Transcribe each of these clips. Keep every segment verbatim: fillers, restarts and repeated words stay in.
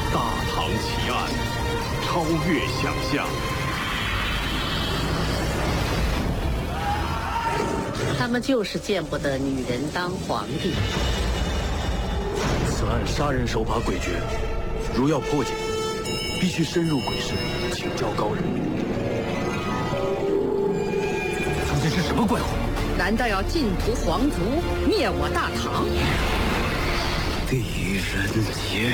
大唐奇案，超越想象。 他们就是见不得女人当皇帝。 此案杀人手法诡谲，如要破解，必须深入鬼市，请教高人。 究竟是什么怪物？ 难道要尽屠皇族，灭我大唐？ 狄仁杰。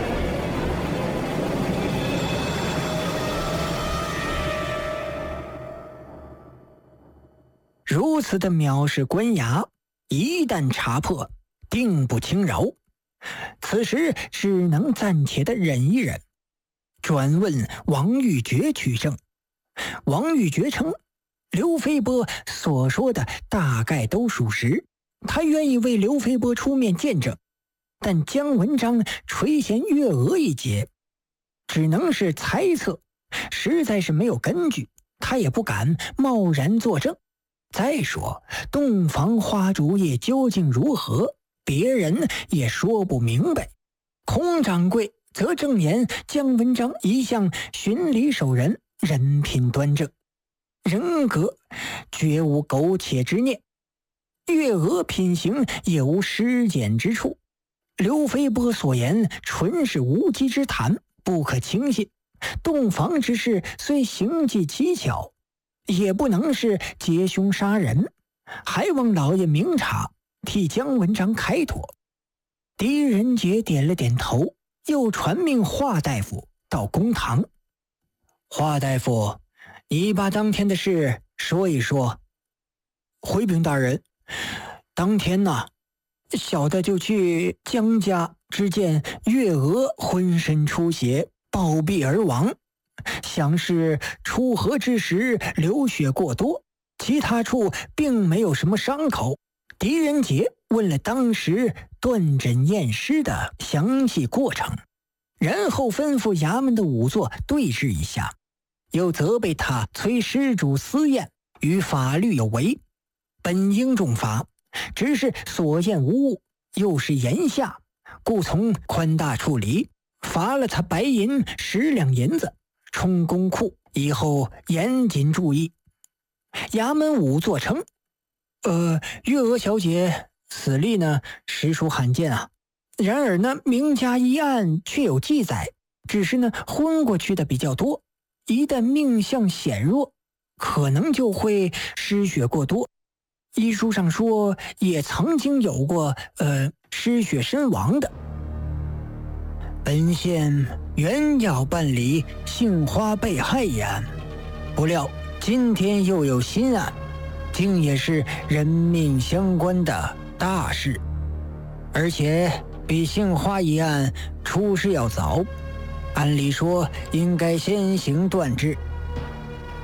如此的藐视官衙，一旦查破，定不轻饶。此时只能暂且的忍一忍，转问王玉珏取证。王玉珏称，刘飞波所说的大概都属实，他愿意为刘飞波出面见证，但姜文章垂涎月娥一节，只能是猜测，实在是没有根据，他也不敢贸然作证。再说洞房花烛夜究竟如何，别人也说不明白。孔掌柜则证言姜文章一向循礼守人，人品端正，人格绝无苟且之念，月娥品行也无失检之处。刘飞波所言纯是无稽之谈，不可轻信。洞房之事虽行迹蹊跷，也不能是劫凶杀人，还望老爷明察，替姜文章开脱。狄仁杰点了点头，又传命华大夫到公堂。华大夫，你把当天的事说一说。回禀大人，当天呢，小的就去姜家，只见月娥浑身出血，暴毙而亡，想是出河之时流血过多，其他处并没有什么伤口。狄仁杰问了当时断诊验尸的详细过程，然后吩咐衙门的仵作对峙一下，又责备他催施主私验，与法律有违，本应重罚，只是所见无误，又是炎夏，故从宽大处理，罚了他白银十两银子，充公库，以后严谨注意。衙门仵作称，呃，月娥小姐死例呢，实属罕见啊。然而呢，名家一案却有记载，只是呢，昏过去的比较多，一旦命相显弱，可能就会失血过多。医书上说，也曾经有过呃失血身亡的。本县原要办理杏花被害一案，不料今天又有新案，竟也是人命相关的大事，而且比杏花一案出事要早，按理说应该先行断治，